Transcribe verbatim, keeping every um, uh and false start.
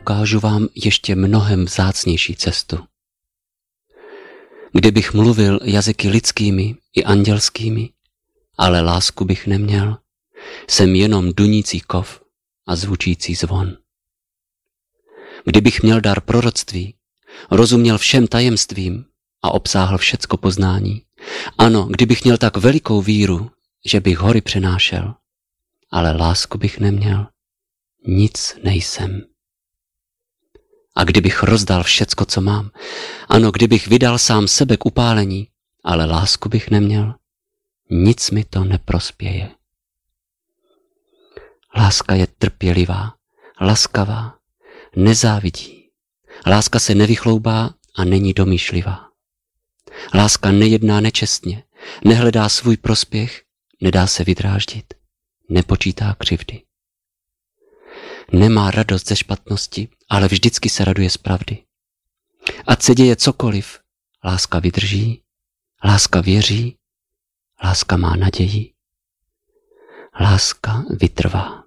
ukážu vám ještě mnohem vzácnější cestu. Kdybych mluvil jazyky lidskými i andělskými, ale lásku bych neměl, jsem jenom dunící kov a zvučící zvon. Kdybych měl dar proroctví, rozuměl všem tajemstvím a obsáhl všecko poznání, ano, kdybych měl tak velikou víru, že bych hory přenášel, ale lásku bych neměl, nic nejsem. A kdybych rozdal všecko, co mám, ano, kdybych vydal sám sebe k upálení, ale lásku bych neměl, nic mi to neprospěje. Láska je trpělivá, laskavá, nezávidí. Láska se nevychloubá a není domýšlivá. Láska nejedná nečestně, nehledá svůj prospěch, nedá se vydráždit, nepočítá křivdy. Nemá radost ze špatnosti, ale vždycky se raduje z pravdy. Ať se děje cokoliv, láska vydrží, láska věří, láska má naději, láska vytrvá.